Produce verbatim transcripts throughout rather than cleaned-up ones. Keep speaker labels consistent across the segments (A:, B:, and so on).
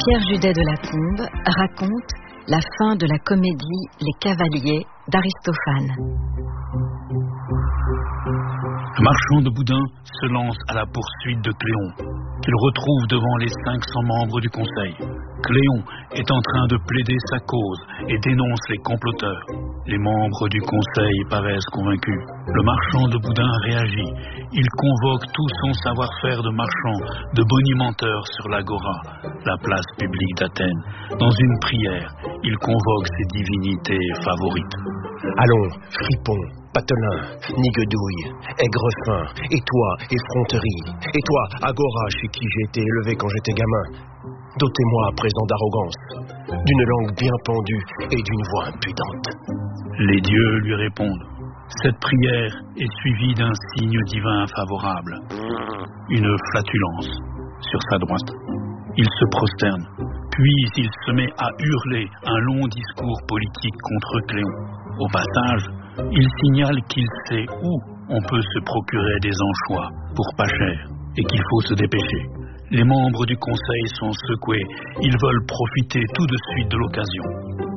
A: Pierre Judet de la Combe raconte la fin de la comédie Les Cavaliers d'Aristophane.
B: Le marchand de boudin se lance à la poursuite de Cléon, qu'il retrouve devant les cinq cents membres du conseil. Cléon est en train de plaider sa cause et dénonce les comploteurs. Les membres du conseil paraissent convaincus. Le marchand de boudin réagit. Il convoque tout son savoir-faire de marchand, de bonimenteur sur l'agora, la place publique d'Athènes. Dans une prière, il convoque ses divinités favorites.
C: Allons, fripon, patelin, niguedouille, aigrefin, et toi, effronterie, et toi, agora, chez qui j'ai été élevé quand j'étais gamin. Dotez-moi à présent d'arrogance, d'une langue bien pendue et d'une voix impudente.
B: Les dieux lui répondent. Cette prière est suivie d'un signe divin favorable, une flatulence sur sa droite. Il se prosterne, puis il se met à hurler un long discours politique contre Cléon. Au passage, il signale qu'il sait où on peut se procurer des anchois pour pas cher et qu'il faut se dépêcher. Les membres du conseil sont secoués, ils veulent profiter tout de suite de l'occasion.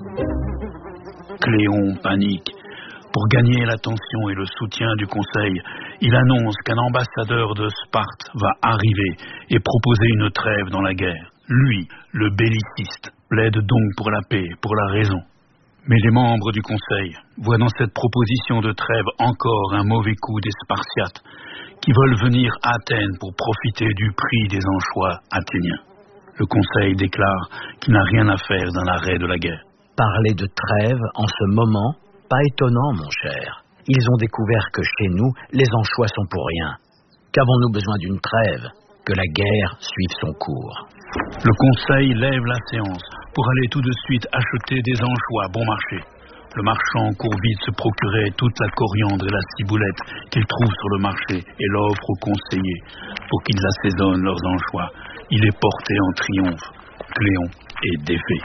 B: Cléon panique. Pour gagner l'attention et le soutien du conseil, il annonce qu'un ambassadeur de Sparte va arriver et proposer une trêve dans la guerre. Lui, le belliciste, plaide donc pour la paix, pour la raison. Mais les membres du conseil voient dans cette proposition de trêve encore un mauvais coup des Spartiates qui veulent venir à Athènes pour profiter du prix des anchois athéniens. Le conseil déclare qu'il n'a rien à faire d'un arrêt de la guerre.
D: Parler de trêve en ce moment, pas étonnant, mon cher. Ils ont découvert que chez nous, les anchois sont pour rien. Qu'avons-nous besoin d'une trêve? Que la guerre suive son cours.
B: Le conseil lève la séance pour aller tout de suite acheter des anchois bon marché. Le marchand court vite se procurer toute la coriandre et la ciboulette qu'il trouve sur le marché et l'offre aux conseillers pour qu'ils assaisonnent leurs anchois. Il est porté en triomphe. Cléon est défait.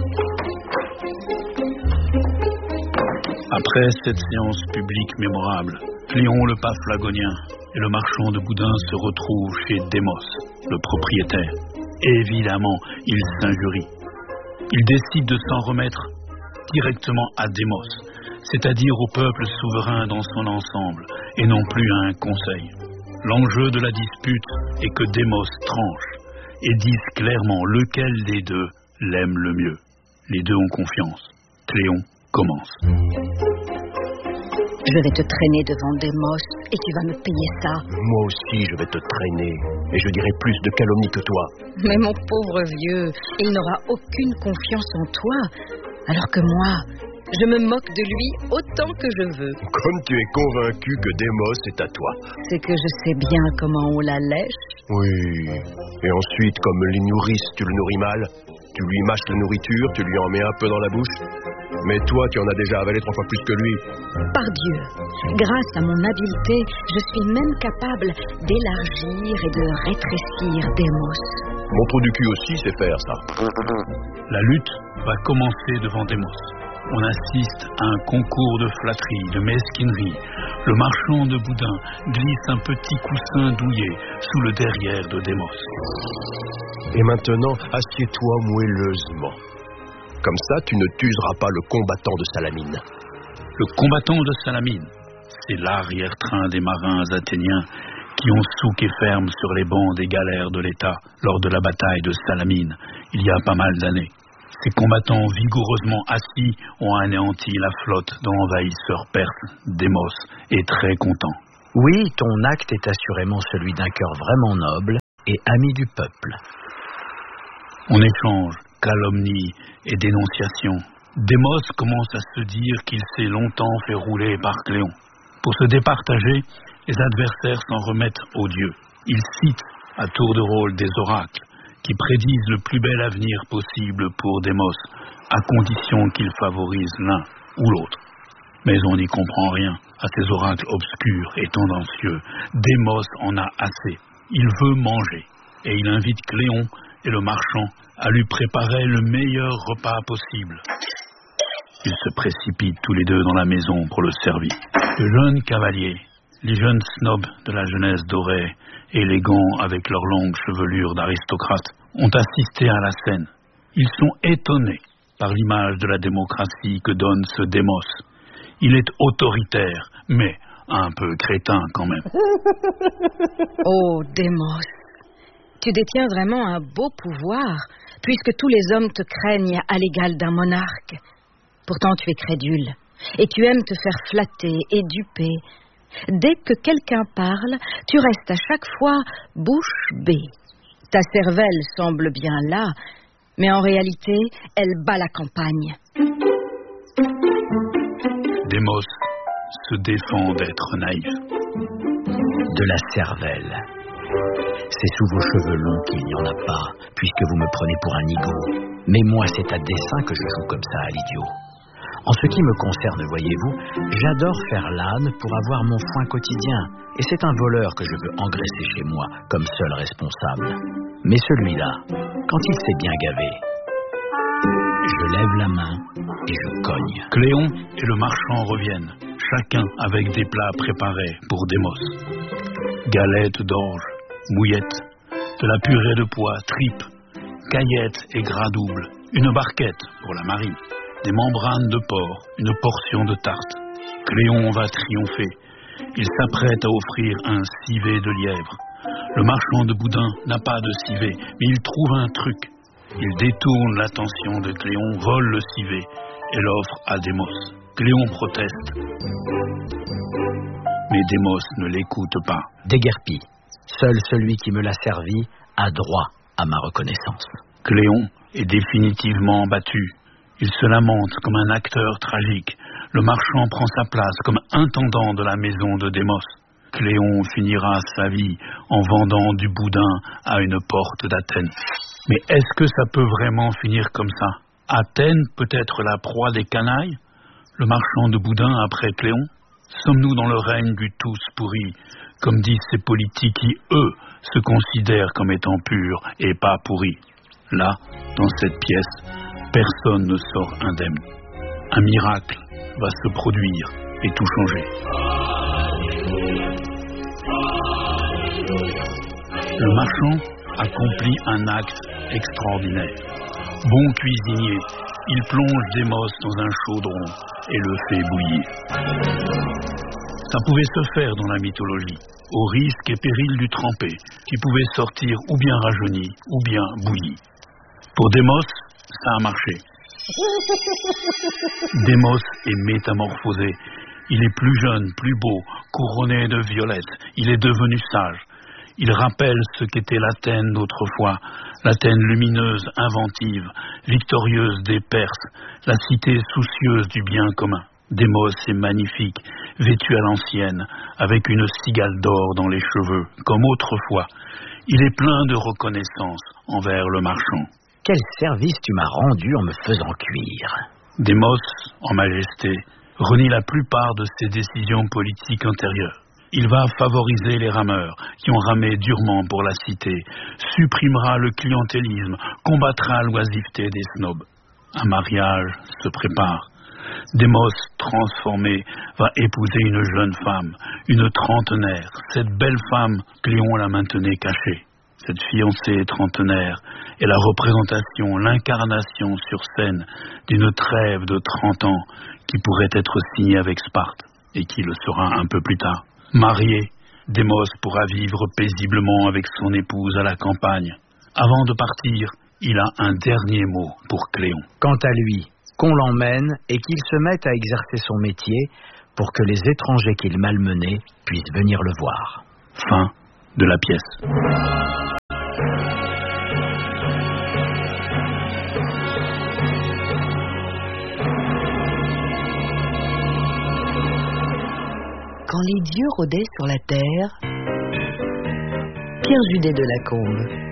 B: Après cette séance publique mémorable, Cléon le Paphlagonien et le marchand de boudin se retrouvent chez Démos, le propriétaire. Évidemment, il s'injurie. Il décide de s'en remettre directement à Démos, c'est-à-dire au peuple souverain dans son ensemble, et non plus à un conseil. L'enjeu de la dispute est que Démos tranche et dise clairement lequel des deux l'aime le mieux. Les deux ont confiance. Cléon commence.
A: Je vais te traîner devant Démos et tu vas me payer ça.
C: Moi aussi, je vais te traîner et je dirai plus de calomnie que toi.
A: Mais mon pauvre vieux, il n'aura aucune confiance en toi, alors que moi, je me moque de lui autant que je veux.
C: Comme tu es convaincu que Démos est à toi.
A: C'est que je sais bien comment on la lèche.
C: Oui, et ensuite, comme les nourrices, tu le nourris mal. Tu lui mâches la nourriture, tu lui en mets un peu dans la bouche. Mais toi, tu en as déjà avalé trois fois plus que lui.
A: Par Dieu, grâce à mon habileté, je suis même capable d'élargir et de rétrécir Démos.
C: Mon trou du cul aussi sait faire ça.
B: La lutte va commencer devant Démos. On assiste à un concours de flatterie, de mesquinerie. Le marchand de boudin glisse un petit coussin douillet sous le derrière de Démos.
C: Et maintenant, assieds-toi moelleusement. Comme ça, tu ne t'useras pas le combattant de Salamine.
B: Le combattant de Salamine, c'est l'arrière-train des marins athéniens qui ont souqué ferme sur les bancs des galères de l'État lors de la bataille de Salamine, il y a pas mal d'années. Ces combattants vigoureusement assis ont anéanti la flotte de l'envahisseur perse. Démos est très content.
D: Oui, ton acte est assurément celui d'un cœur vraiment noble et ami du peuple.
B: On échange calomnie et dénonciation. Démos commence à se dire qu'il s'est longtemps fait rouler par Cléon. Pour se départager, les adversaires s'en remettent aux dieux. Ils citent à tour de rôle des oracles qui prédisent le plus bel avenir possible pour Démos, à condition qu'il favorise l'un ou l'autre. Mais on n'y comprend rien à ces oracles obscurs et tendancieux. Démos en a assez. Il veut manger et il invite Cléon et le marchand à lui préparer le meilleur repas possible. Ils se précipitent tous les deux dans la maison pour le servir. Le jeune cavalier, les jeunes snobs de la jeunesse dorée, élégants avec leur longue chevelure d'aristocrate, ont assisté à la scène. Ils sont étonnés par l'image de la démocratie que donne ce Démos. Il est autoritaire, mais un peu crétin quand même.
A: Oh, Démos, tu détiens vraiment un beau pouvoir, puisque tous les hommes te craignent à l'égal d'un monarque. Pourtant, tu es crédule, et tu aimes te faire flatter et duper. Dès que quelqu'un parle, tu restes à chaque fois bouche bée. Ta cervelle semble bien là, mais en réalité, elle bat la campagne.
B: Démos se défend d'être naïf.
D: De la cervelle. C'est sous vos cheveux longs qu'il n'y en a pas, puisque vous me prenez pour un nigaud. Mais moi, c'est à dessein que je joue comme ça à l'idiot. En ce qui me concerne, voyez-vous, j'adore faire l'âne pour avoir mon foin quotidien. Et c'est un voleur que je veux engraisser chez moi, comme seul responsable. Mais celui-là, quand il s'est bien gavé, je lève la main et je cogne.
B: Cléon et le marchand reviennent, chacun avec des plats préparés pour Démos. Galettes d'orge, mouillettes, de la purée de pois, tripes, caillettes et gras double, une barquette pour la marine, des membranes de porc, une portion de tarte. Cléon va triompher. Il s'apprête à offrir un civet de lièvre. Le marchand de boudin n'a pas de civet, mais il trouve un truc. Il détourne l'attention de Cléon, vole le civet et l'offre à Démos. Cléon proteste. Mais Démos ne l'écoute pas.
D: Déguerpi. Seul celui qui me l'a servi a droit à ma reconnaissance.
B: Cléon est définitivement battu. Il se lamente comme un acteur tragique. Le marchand prend sa place comme intendant de la maison de Démos. Cléon finira sa vie en vendant du boudin à une porte d'Athènes. Mais est-ce que ça peut vraiment finir comme ça? Athènes peut être la proie des canailles? Le marchand de boudin après Cléon? Sommes-nous dans le règne du tous pourri, comme disent ces politiques qui, eux, se considèrent comme étant purs et pas pourris? Là, dans cette pièce, personne ne sort indemne. Un miracle va se produire et tout changer. Le marchand accomplit un acte extraordinaire. Bon cuisinier, il plonge Démos dans un chaudron et le fait bouillir. Ça pouvait se faire dans la mythologie, au risque et péril du trempé, qui pouvait sortir ou bien rajeuni ou bien bouilli. Pour Démos, ça a marché. Démos est métamorphosé. Il est plus jeune, plus beau, couronné de violettes. Il est devenu sage. Il rappelle ce qu'était l'Athènes d'autrefois, l'Athènes lumineuse, inventive, victorieuse des Perses, la cité soucieuse du bien commun. Démos est magnifique, vêtu à l'ancienne, avec une cigale d'or dans les cheveux, comme autrefois. Il est plein de reconnaissance envers le marchand.
D: Quel service tu m'as rendu en me faisant cuire.
B: Démos, en majesté, renie la plupart de ses décisions politiques antérieures. Il va favoriser les rameurs qui ont ramé durement pour la cité, supprimera le clientélisme, combattra l'oisiveté des snobs. Un mariage se prépare. Démos, transformé, va épouser une jeune femme, une trentenaire. Cette belle femme, Cléon la maintenait cachée. Cette fiancée trentenaire est la représentation, l'incarnation sur scène d'une trêve de trente ans qui pourrait être signée avec Sparte et qui le sera un peu plus tard. Marié, Démos pourra vivre paisiblement avec son épouse à la campagne. Avant de partir, il a un dernier mot pour Cléon.
D: Quant à lui, qu'on l'emmène et qu'il se mette à exercer son métier pour que les étrangers qu'il malmenait puissent venir le voir.
B: Fin de la pièce.
E: Quand les dieux rôdaient sur la terre, Pierre Judet de Lacombe.